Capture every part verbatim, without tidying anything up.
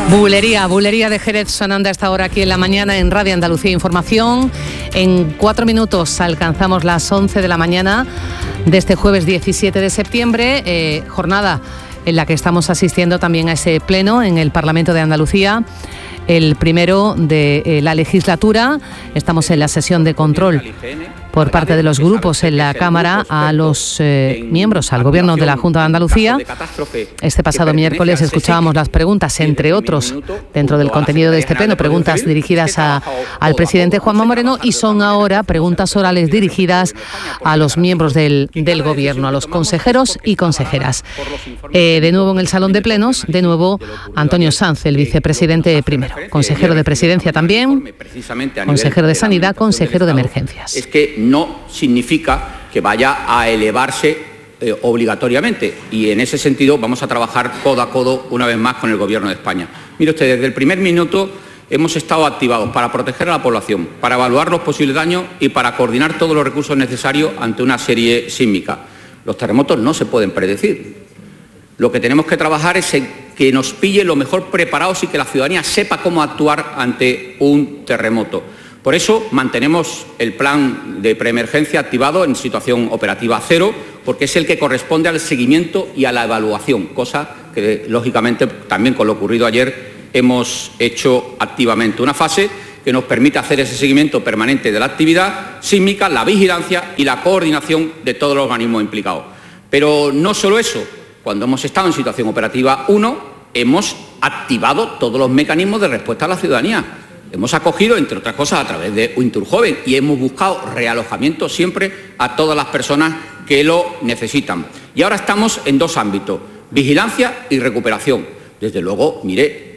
Bulería, Bulería de Jerez sonando hasta ahora aquí en la mañana en Radio Andalucía Información. En cuatro minutos alcanzamos las once de la mañana de este jueves diecisiete de septiembre, eh, jornada en la que estamos asistiendo también a ese pleno en el Parlamento de Andalucía, el primero de eh, la legislatura. Estamos en la sesión de control por parte de los grupos en la Cámara a los eh, miembros, al Gobierno de la Junta de Andalucía. Este pasado miércoles escuchábamos las preguntas, entre otros, dentro del contenido de este pleno, preguntas dirigidas a, al presidente Juanma Moreno, y son ahora preguntas orales dirigidas a los miembros del, del Gobierno, a los consejeros y consejeras. Eh, de nuevo en el Salón de Plenos, de nuevo Antonio Sanz, el vicepresidente primero, consejero de Presidencia también, consejero de Sanidad, consejero de Emergencias. Es que no significa que vaya a elevarse eh, obligatoriamente, y en ese sentido vamos a trabajar codo a codo una vez más con el Gobierno de España. Mire usted, desde el primer minuto hemos estado activados para proteger a la población, para evaluar los posibles daños y para coordinar todos los recursos necesarios ante una serie sísmica. Los terremotos no se pueden predecir. Lo que tenemos que trabajar es en que nos pille lo mejor preparados y que la ciudadanía sepa cómo actuar ante un terremoto. Por eso mantenemos el plan de preemergencia activado en situación operativa cero, porque es el que corresponde al seguimiento y a la evaluación, cosa que, lógicamente, también con lo ocurrido ayer hemos hecho activamente. Una fase que nos permite hacer ese seguimiento permanente de la actividad sísmica, la vigilancia y la coordinación de todos los organismos implicados. Pero no solo eso, cuando hemos estado en situación operativa uno, hemos activado todos los mecanismos de respuesta a la ciudadanía. Hemos acogido, entre otras cosas, a través de Winturjoven, y hemos buscado realojamiento siempre a todas las personas que lo necesitan. Y ahora estamos en dos ámbitos, vigilancia y recuperación. Desde luego, mire,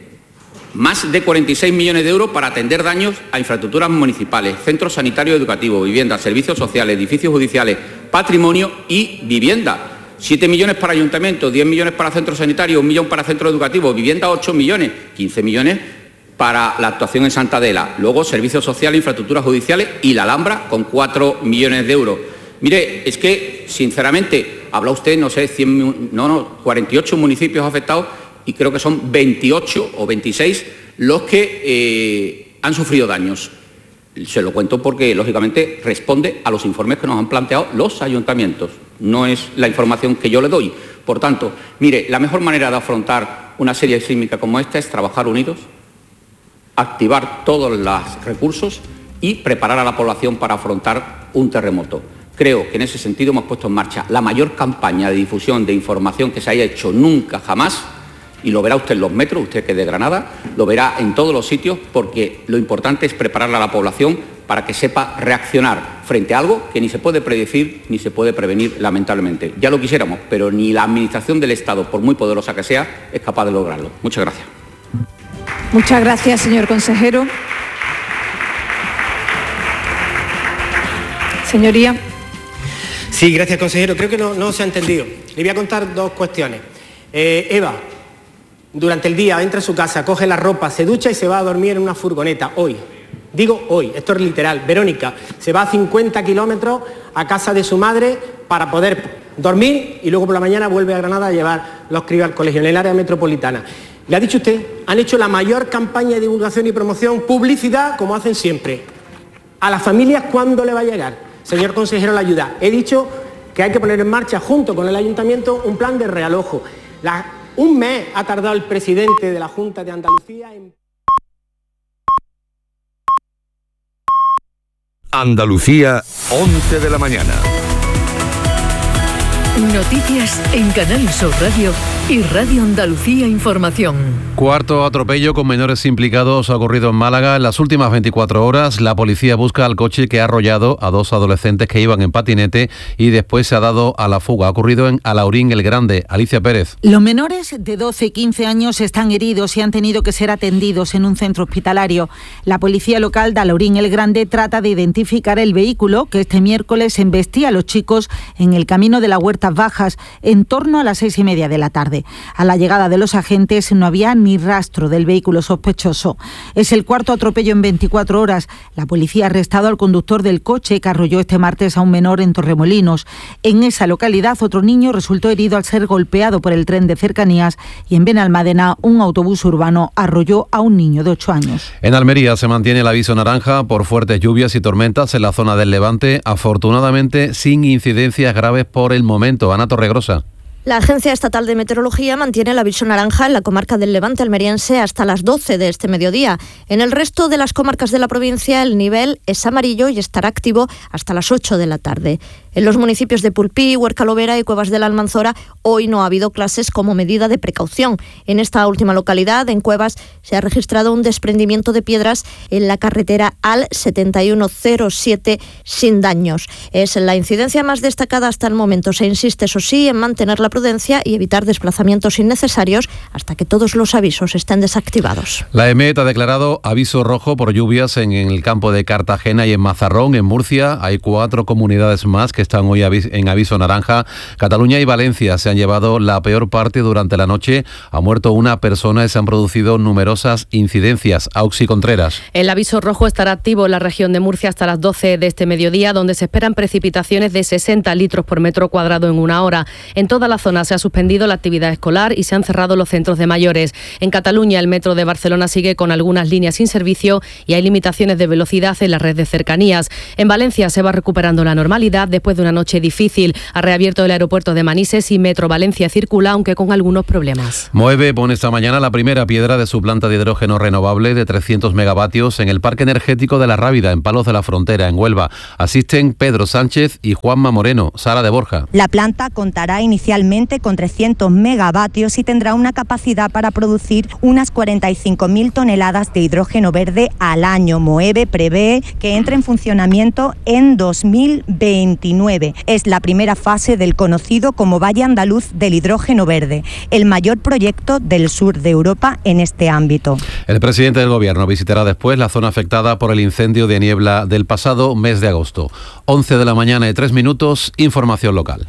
más de cuarenta y seis millones de euros para atender daños a infraestructuras municipales, centros sanitarios educativos, viviendas, servicios sociales, edificios judiciales, patrimonio y vivienda. siete millones para ayuntamientos, diez millones para centros sanitarios, un millón para centros educativos, vivienda ocho millones, quince millones para la actuación en Santa Adela. Luego, servicios sociales, infraestructuras judiciales y la Alhambra con cuatro millones de euros. Mire, es que, sinceramente, habla usted, no sé, cien, no, no, cuarenta y ocho municipios afectados, y creo que son veintiocho o veintiséis los que eh, han sufrido daños. Se lo cuento porque, lógicamente, responde a los informes que nos han planteado los ayuntamientos. No es la información que yo le doy. Por tanto, mire, la mejor manera de afrontar una serie sísmica como esta es trabajar unidos, activar todos los recursos y preparar a la población para afrontar un terremoto. Creo que en ese sentido hemos puesto en marcha la mayor campaña de difusión de información que se haya hecho nunca jamás, y lo verá usted en los metros, usted que es de Granada, lo verá en todos los sitios, porque lo importante es preparar a la población para que sepa reaccionar frente a algo que ni se puede predecir ni se puede prevenir, lamentablemente. Ya lo quisiéramos, pero ni la Administración del Estado, por muy poderosa que sea, es capaz de lograrlo. Muchas gracias. Muchas gracias, señor consejero. Señoría. Sí, gracias, consejero. Creo que no, no se ha entendido. Le voy a contar dos cuestiones. Eh, Eva, durante el día entra a su casa, coge la ropa, se ducha y se va a dormir en una furgoneta. Hoy, digo hoy, esto es literal. Verónica se va a cincuenta kilómetros a casa de su madre para poder dormir y luego por la mañana vuelve a Granada a llevar los críos al colegio en el área metropolitana. Le ha dicho usted, han hecho la mayor campaña de divulgación y promoción, publicidad, como hacen siempre. ¿A las familias cuándo le va a llegar, señor consejero, la ayuda? He dicho que hay que poner en marcha, junto con el ayuntamiento, un plan de realojo. La, un mes ha tardado el presidente de la Junta de Andalucía en... Andalucía, once de la mañana. Noticias en Canal Sur Radio y Radio Andalucía Información. Cuarto atropello con menores implicados ha ocurrido en Málaga. En las últimas veinticuatro horas, la policía busca al coche que ha arrollado a dos adolescentes que iban en patinete y después se ha dado a la fuga. Ha ocurrido en Alaurín el Grande. Alicia Pérez. Los menores de doce y quince años están heridos y han tenido que ser atendidos en un centro hospitalario. La policía local de Alaurín el Grande trata de identificar el vehículo que este miércoles embestía a los chicos en el camino de la Huerta cotas bajas en torno a las seis y media de la tarde. A la llegada de los agentes no había ni rastro del vehículo sospechoso. Es el cuarto atropello en veinticuatro horas. La policía ha arrestado al conductor del coche que arrolló este martes a un menor en Torremolinos. En esa localidad, otro niño resultó herido al ser golpeado por el tren de cercanías y en Benalmádena un autobús urbano arrolló a un niño de ocho años. En Almería se mantiene el aviso naranja por fuertes lluvias y tormentas en la zona del Levante, afortunadamente sin incidencias graves por el momento. Ana Torregrosa. La Agencia Estatal de Meteorología mantiene el aviso naranja en la comarca del Levante almeriense hasta las doce de este mediodía. En el resto de las comarcas de la provincia el nivel es amarillo y estará activo hasta las ocho de la tarde. En los municipios de Pulpí, Huerca Lovera y Cuevas de la Almanzora hoy no ha habido clases como medida de precaución. En esta última localidad, en Cuevas, se ha registrado un desprendimiento de piedras en la carretera A L setenta y uno cero siete sin daños. Es la incidencia más destacada hasta el momento. Se insiste, eso sí, en mantener la prudencia y evitar desplazamientos innecesarios hasta que todos los avisos estén desactivados. La EMET ha declarado aviso rojo por lluvias en el campo de Cartagena y en Mazarrón, en Murcia. Hay cuatro comunidades más que están hoy en aviso naranja. Cataluña y Valencia se han llevado la peor parte durante la noche. Ha muerto una persona y se han producido numerosas incidencias. Auxi Contreras. El aviso rojo estará activo en la región de Murcia hasta las doce de este mediodía, donde se esperan precipitaciones de sesenta litros por metro cuadrado en una hora. En toda la zona se ha suspendido la actividad escolar y se han cerrado los centros de mayores. En Cataluña, el metro de Barcelona sigue con algunas líneas sin servicio y hay limitaciones de velocidad en la red de cercanías. En Valencia se va recuperando la normalidad después de una noche difícil. Ha reabierto el aeropuerto de Manises y Metro Valencia circula, aunque con algunos problemas. Moeve pone esta mañana la primera piedra de su planta de hidrógeno renovable de trescientos megavatios en el Parque Energético de La Rábida, en Palos de la Frontera, en Huelva. Asisten Pedro Sánchez y Juanma Moreno. Sara de Borja. La planta contará inicialmente con trescientos megavatios y tendrá una capacidad para producir unas cuarenta y cinco mil toneladas de hidrógeno verde al año. Moeve prevé que entre en funcionamiento en dos mil veintinueve. Es la primera fase del conocido como Valle Andaluz del Hidrógeno Verde, el mayor proyecto del sur de Europa en este ámbito. El presidente del Gobierno visitará después la zona afectada por el incendio de niebla del pasado mes de agosto. once de la mañana y tres minutos, información local.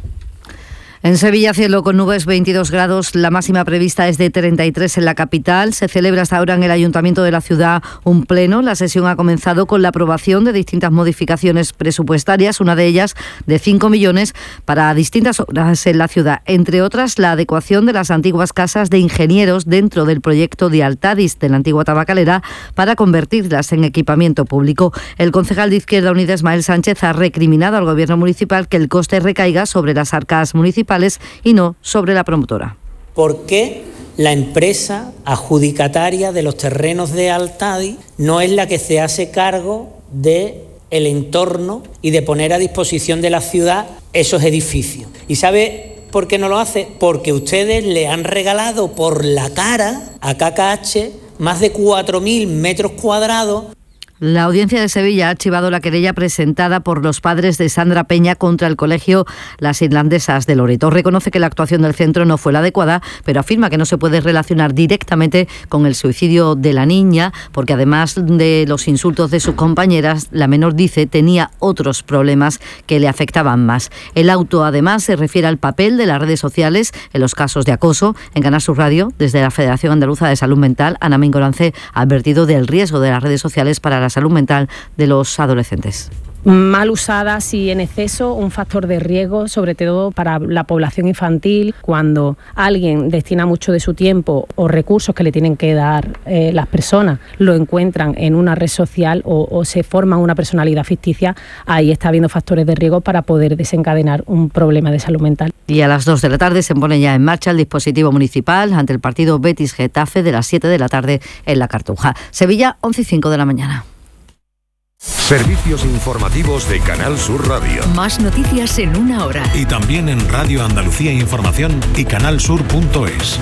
En Sevilla, cielo con nubes, veintidós grados, la máxima prevista es de treinta y tres en la capital. Se celebra hasta ahora en el Ayuntamiento de la ciudad un pleno. La sesión ha comenzado con la aprobación de distintas modificaciones presupuestarias, una de ellas de cinco millones para distintas obras en la ciudad, entre otras la adecuación de las antiguas casas de ingenieros dentro del proyecto de Altadis de la antigua tabacalera para convertirlas en equipamiento público. El concejal de Izquierda Unida, Ismael Sánchez, ha recriminado al Gobierno municipal que el coste recaiga sobre las arcas municipales y no sobre la promotora. ¿Por qué la empresa adjudicataria de los terrenos de Altadis no es la que se hace cargo de el entorno y de poner a disposición de la ciudad esos edificios? ¿Y sabe por qué no lo hace? Porque ustedes le han regalado por la cara a K K H más de cuatro mil metros cuadrados. La Audiencia de Sevilla ha archivado la querella presentada por los padres de Sandra Peña contra el colegio Las Irlandesas de Loreto. Reconoce que la actuación del centro no fue la adecuada, pero afirma que no se puede relacionar directamente con el suicidio de la niña, porque además de los insultos de sus compañeras, la menor dice tenía otros problemas que le afectaban más. El auto además se refiere al papel de las redes sociales en los casos de acoso. En Canal Sur Radio, desde la Federación Andaluza de Salud Mental, Ana Mingolance ha advertido del riesgo de las redes sociales para la salud mental de los adolescentes. Mal usadas y en exceso, un factor de riesgo, sobre todo para la población infantil, cuando alguien destina mucho de su tiempo o recursos que le tienen que dar eh, las personas, lo encuentran en una red social o, o se forma una personalidad ficticia, ahí está habiendo factores de riesgo para poder desencadenar un problema de salud mental. Y a las dos de la tarde se pone ya en marcha el dispositivo municipal ante el partido Betis-Getafe de las siete de la tarde en La Cartuja. Sevilla, once y cinco de la mañana. Servicios informativos de Canal Sur Radio. Más noticias en una hora. Y también en Radio Andalucía Información y canal sur punto es.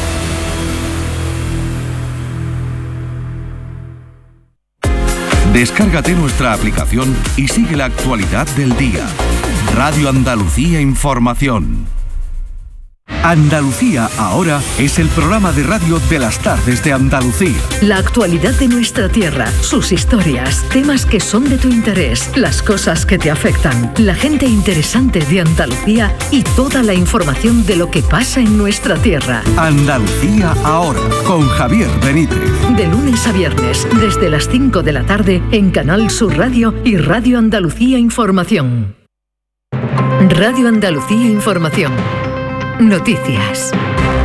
Descárgate nuestra aplicación y sigue la actualidad del día. Radio Andalucía Información. Andalucía Ahora es el programa de radio de las tardes de Andalucía. La actualidad de nuestra tierra, sus historias, temas que son de tu interés, las cosas que te afectan, la gente interesante de Andalucía y toda la información de lo que pasa en nuestra tierra. Andalucía Ahora, con Javier Benítez. De lunes a viernes, desde las cinco de la tarde, en Canal Sur Radio y Radio Andalucía Información. Radio Andalucía Información. Noticias.